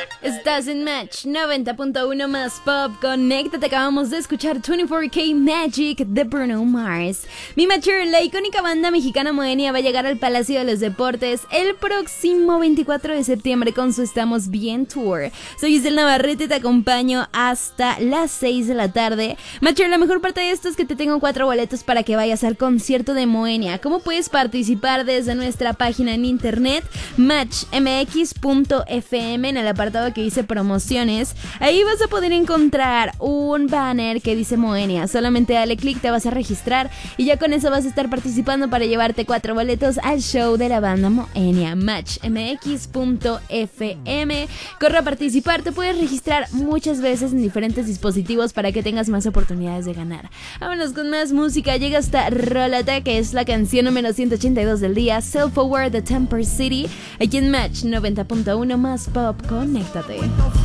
Estás en Match 90.1 más Pop. Conéctate, acabamos de escuchar 24K Magic de Bruno Mars. Mi Matcher, la icónica banda mexicana Moenia, va a llegar al Palacio de los Deportes el próximo 24 de septiembre con su Estamos Bien Tour. Soy Isel Navarrete y te acompaño hasta las 6 de la tarde. Matcher, la mejor parte de esto es que te tengo 4 boletos para que vayas al concierto de Moenia. ¿Cómo puedes participar? Desde nuestra página en internet matchmx.fm, en el apartado que dice promociones. Ahí vas a poder encontrar un banner que dice Moenia. Solamente dale clic, te vas a registrar y ya con eso vas a estar participando para llevarte 4 boletos al show de la banda Moenia. Matchmx.fm. Corre a participar, te puedes registrar muchas veces en diferentes dispositivos para que tengas más oportunidades de ganar. Vámonos con más música. Llega hasta Rolata, que es la canción número 182 del día, Self Aware de Temper City, aquí en Match 90.1 más Pop. Conéctate.